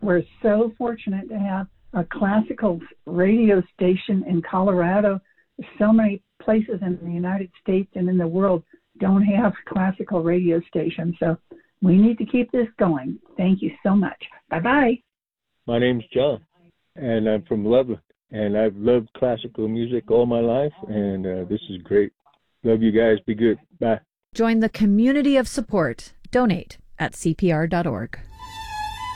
We're so fortunate to have a classical radio station in Colorado. So many places in the United States and in the world don't have classical radio stations. So we need to keep this going. Thank you so much. Bye-bye. My name's John, and I'm from Loveland, and I've loved classical music all my life, and this is great. Love you guys. Be good. Bye. Join the community of support. Donate at CPR.org.